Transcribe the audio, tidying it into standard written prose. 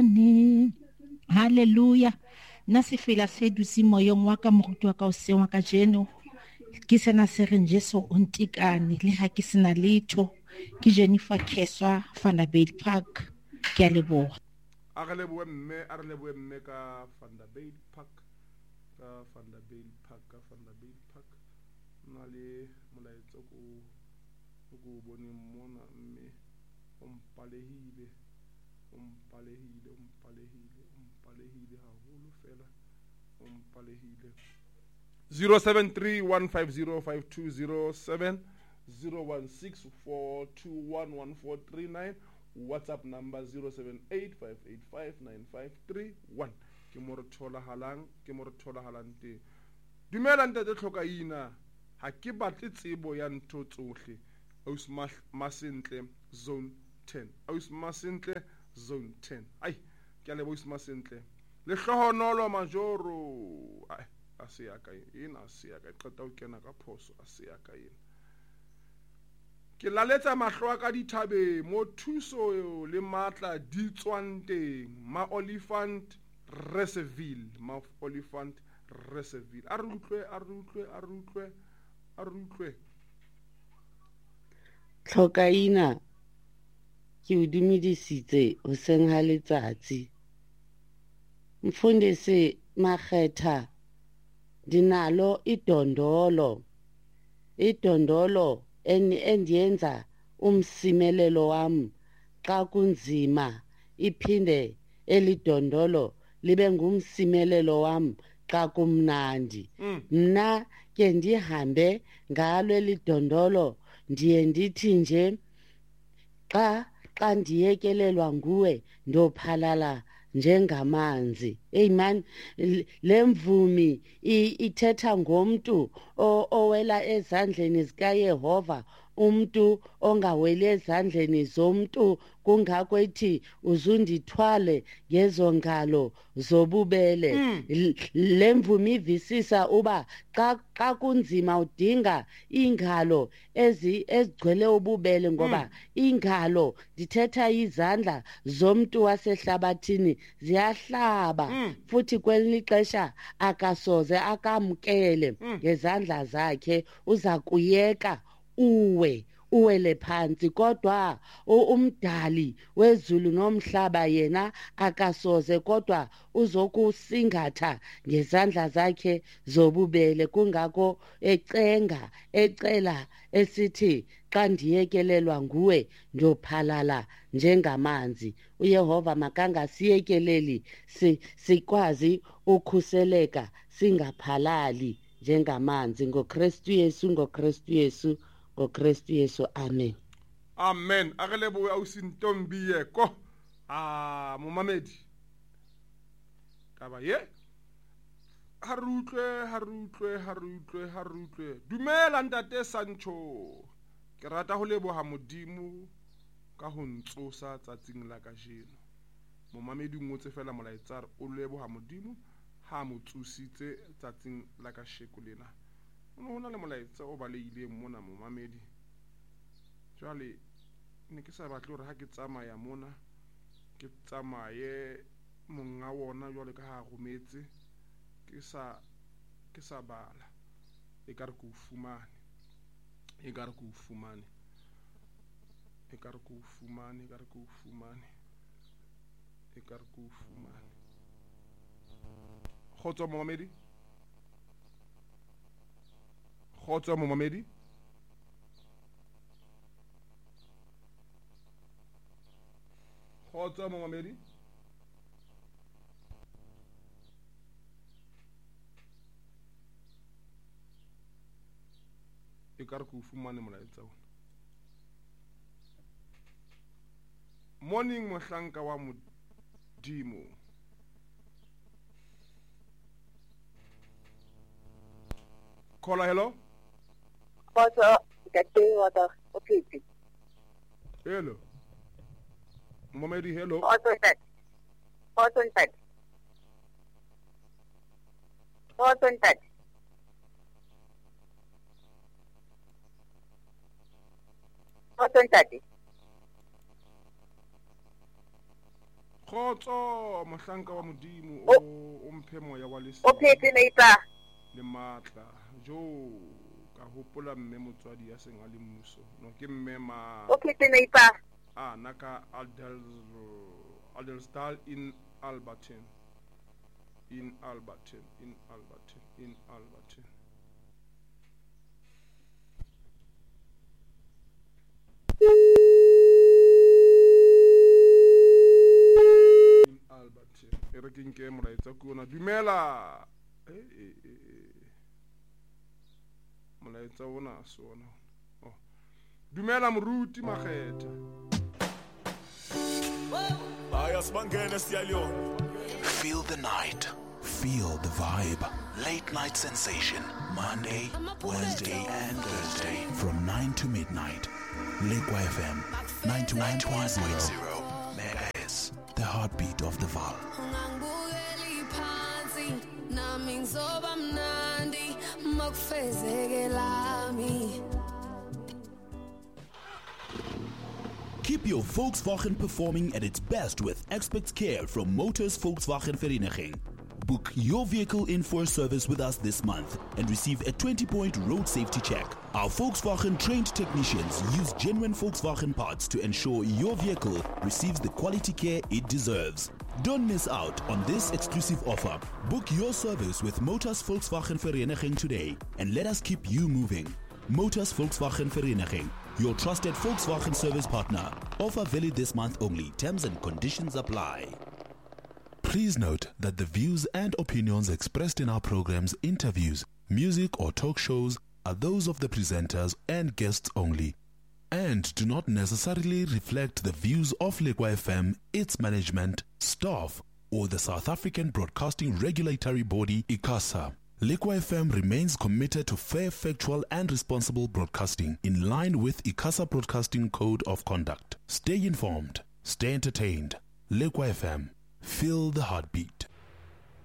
morning. Hallelujah. Nna se fela se dutse moyeng wa ka moruti wa ka hoseng wa kajeno. Ke sena se reng Jesu o ntekane le ha ke sena letho. Ke Jennifer Keswa Vanderbilt Park. Ke a leboha. A re lebohe mme ka Vanderbilt Park. Ka Vanderbilt Park. Na le molaetsa ko bone mona mme o mpalehile haholo fela o mpalehile. 0731505207 01642111439 WhatsApp number 0785859531 ke mo re tholahalang teng. Dumela ntate Tlhokaina, ha ke batle tsebo ya ntho tsohle. Aus Masentle zone 10. Aus Masentle zone 10. Ai ke a leboha Aus Masentle. Le hlohonolo majoro. Ai a se ya ka qeta ho kena ka phoso a se ya ka ena. Ke laletsa mahlo a ka dithabe mo thuso le matla di tswang teng ma Oliphant Reserville. A re utlwe. Tlhokaina ke o dumedisitse hoseng ha letsatsi. Mfundisi Makgetha dinalo idondolo endiyenza umsimelelo wami xa kunzima, iphinde elidondolo libe ngumsimelelo wami xa kumnandi. Mna ke ndihambe ngalo elidondolo, ndiye ndithi nje xa ndiyekelelwa nguwe ndophalala njengamanzi. Amen. Le mvumi ithetha ngomntu owela ezandleni zikaYehova, umntu ongaweli ezandleni zomntu. Kungako ethi uzundithwale ngezo ngalo zobubele. Le mvumi ivisisa uba xa kunzima udinga iingalo ezigcwele ububele, ngoba iingalo dithetha izandla zomntu wasehlabathini ziyahlaba, futhi kwelinye ixesha akasoze akamkele ngezandla zakhe. Uza kuyeka uwele phansi, kodwa umdali wezulu nomhlaba yena akasoze kodwa uzokusingatha ngezandla zakhe zobubele. Kungako ecela esithi xa ndiyekelelwa nguwe ndophalala njengamanzi. uYehova makangasiyekeleli sikwazi ukhuseleka singaphalali njengamanzi. ngoKristu Yesu, amen. Amen. A re lebohe Ausintombiyeko. Momamedi taba ye ha re utlwe. Dumela ntate Sancho, ke rata ho leboha Modimo ka ho ntsosa tsatsing la kajeno. Momamedi ngotse fela molaetsa o leboha Modimo ha mo tsositse tsatsing la kasheko lena. Ho na le molaetsa o balehileng mona momamedi. Jwale ne ke sa batle hore ha ke tsamaya mona ke tsamaye monga wona jwale ka ha rometse ke sa bala. Ekare ke o fumane. Kgotso momamedi. Ekare ke o fumane molaetsa ona. Morning mohlanka wa Modimo. Caller, hello. Hello. Momedi, hello. Khotso mohlanka wa modimo o mphe moya wa lesedi. O phetse neighbor. Le matla jo ka hopola mme motswadi ya seng a le mmuso no ke mme ma O phetse neighbor. naka Adelstal in Alberton. In Alberton. E re ke nke molaetsa ke ona. Dumela. Molaetsa ona a sona. Dumela moruti Makgetha. Feel the night. Feel the vibe. Late night sensation. Monday, Wednesday, and Thursday. From 9 to midnight. Lekwa FM 99.0 MHz. The heartbeat of the Val. Keep your Volkswagen performing at its best with expert care from Motors Volkswagen Vereniging. Book your vehicle in for a service with us this month and receive a 20-point road safety check. Our Volkswagen trained technicians use genuine Volkswagen parts to ensure your vehicle receives the quality care it deserves. Don't miss out on this exclusive offer. Book your service with Motors Volkswagen Vereniging today and let us keep you moving. Motors Volkswagen Vereniging, your trusted Volkswagen service partner. Offer valid this month only. Terms and conditions apply. Please note that the views and opinions expressed in our programs, interviews, music or talk shows are those of the presenters and guests only, and do not necessarily reflect the views of Lekwa FM, its management, staff, or the South African Broadcasting Regulatory Body, ICASA. Lekwa FM remains committed to fair, factual, and responsible broadcasting in line with ICASA Broadcasting Code of Conduct. Stay informed, stay entertained. Lekwa FM, feel the heartbeat.